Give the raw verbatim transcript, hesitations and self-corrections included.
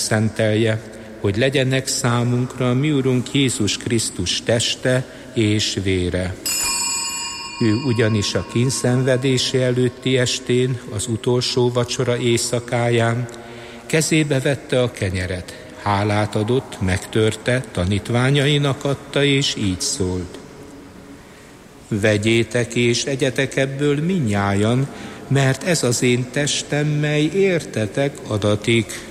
megszentelje, hogy legyenek számunkra mi Urunk Jézus Krisztus teste és vére. Ő ugyanis a kínszenvedése előtti estén, az utolsó vacsora éjszakáján kezébe vette a kenyeret, hálát adott, megtörte, tanítványainak adta, és így szólt: vegyétek és egyetek ebből mindnyájan, mert ez az én testem, mely értetek adatik.